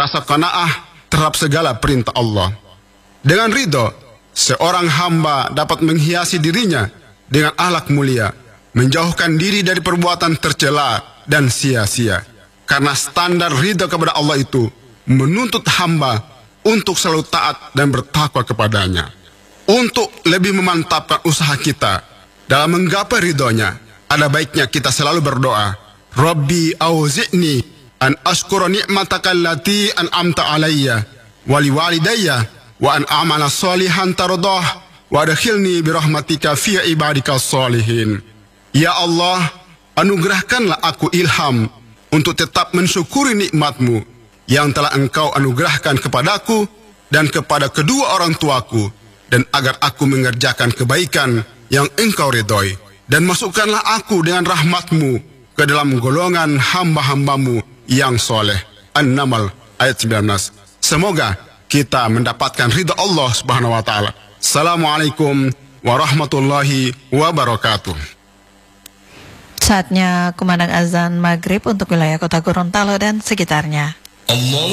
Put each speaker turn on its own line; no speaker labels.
merasa qanaah terhadap segala perintah Allah. Dengan ridho, seorang hamba dapat menghiasi dirinya dengan akhlak mulia, menjauhkan diri dari perbuatan tercela dan sia-sia. Karena standar ridho kepada Allah itu menuntut hamba untuk selalu taat dan bertakwa kepadanya. Untuk lebih memantapkan usaha kita dalam menggapai ridhonya, ada baiknya kita selalu berdoa, Rabbi auzi'ni an ashkura ni'mataka allati an'amta alayya wa liwalidayya wa an a'mala salihan tardah wa adkhilni birahmatika fi ibadika sholihin. Ya Allah, anugerahkanlah aku ilham untuk tetap mensyukuri nikmat-Mu yang telah Engkau anugerahkan kepadaku dan kepada kedua orang tuaku, dan agar aku mengerjakan kebaikan yang Engkau ridhoi, dan masukkanlah aku dengan rahmat-Mu ke dalam golongan hamba-hamba-Mu yang soleh. An-Naml ayat 19. Semoga kita mendapatkan ridha Allah Subhanahu wa taala. Assalamualaikum warahmatullahi wabarakatuh.
Saatnya kumandang azan maghrib untuk wilayah kota Gorontalo dan sekitarnya.